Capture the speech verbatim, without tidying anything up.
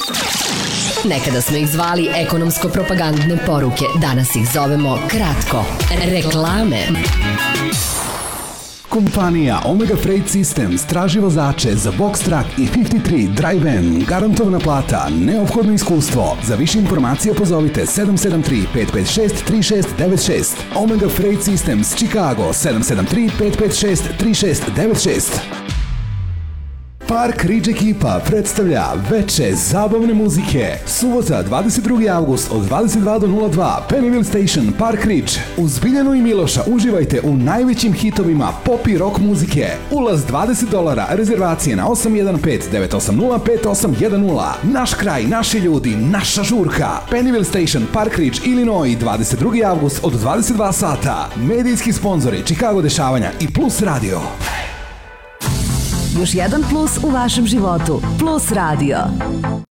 Nekada smo ih zvali ekonomsko-propagandne poruke, danas ih zovemo kratko. Reklame. Kompanija Omega Freight Systems traži vozače za Box Truck i pedeset tri Drive-N. Garantovana plata, neophodno iskustvo. Za više informacija pozovite sedam sedam tri pet pet šest tri šest devet šest. Omega Freight Systems, Chicago, sedam sedam tri pet pet šest tri šest devet šest. Park Ridge ekipa predstavlja veče zabavne muzike. Subota, dvadeset drugi avgust od dvadeset dva do nula dva, Pennyville Station, Park Ridge. Uz Biljanu i Miloša uživajte u najvećim hitovima pop i rock muzike. Ulaz dvadeset dolara, rezervacije na osam jedan pet devet osam nula pet osam jedan nula. Naš kraj, naši ljudi, naša žurka. Pennyville Station, Park Ridge, Illinois, dvadeset drugi avgust od dvadeset dva sata. Medijski sponzori Chicago dešavanja i Plus Radio. Još jedan plus u vašem životu. Plus Radio.